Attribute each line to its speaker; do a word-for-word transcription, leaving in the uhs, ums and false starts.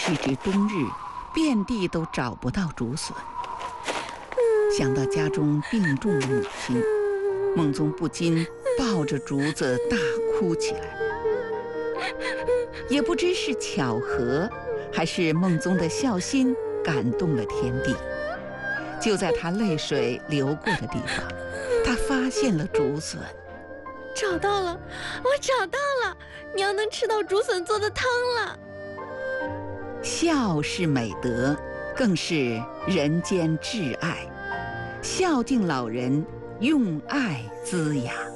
Speaker 1: 须知冬日遍地都找不到竹笋。想到家中病重的母亲，孟宗不禁抱着竹子大哭起来。也不知是巧合，还是孟宗的孝心感动了天地。就在他泪水流过的地方，他发现了竹笋。
Speaker 2: 找到了，我找到了，娘能吃到竹笋做的汤了。
Speaker 1: 孝是美德，更是人间至爱。孝敬老人，用爱滋养。